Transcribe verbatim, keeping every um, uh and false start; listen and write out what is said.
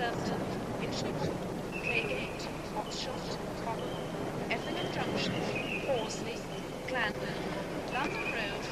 London, Hitchingham, Claygate, Oxshott, Cobham, Effingham Junction, Horsley, Clandon, London Road,